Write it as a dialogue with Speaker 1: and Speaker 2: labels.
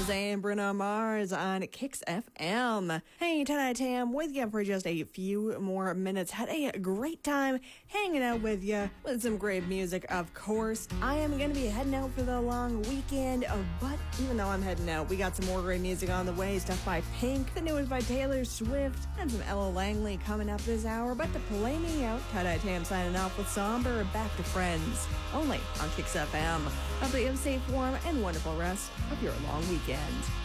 Speaker 1: and Bruno Mars on Kicks FM. Hey, tonight Tam with you for just a few more minutes. Had a great time hanging out with you with some great music, of course. I am going to be heading out for the long weekend, but even though I'm heading out, we got some more great music on the way. Stuff by Pink, the newest by Taylor Swift, and some Ella Langley coming up this hour. But to play me out, Tie-Dye Tam signing off with Somber, Back to Friends, only on Kicks FM. Hope you have a safe, warm, and wonderful rest of your long weekend.